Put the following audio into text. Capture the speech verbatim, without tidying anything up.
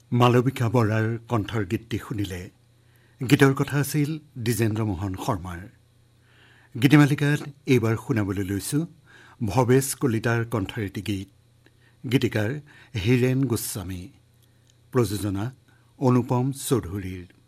মালবিকা বৰাৰ কণ্ঠৰ গীতটি শুনিলে। গীতৰ কথা আছিল দ্বিজেন্দ্ৰ মোহন শৰ্মাৰ। গীতিমালিকাত এইবাৰ শুনাবলৈ লৈছোঁ ভৱেশ কলিতাৰ কণ্ঠৰ এটি গীত। গীতিকাৰ হীৰেণ গোস্বামী, প্ৰযোজনা অনুপম চৌধুৰীৰ।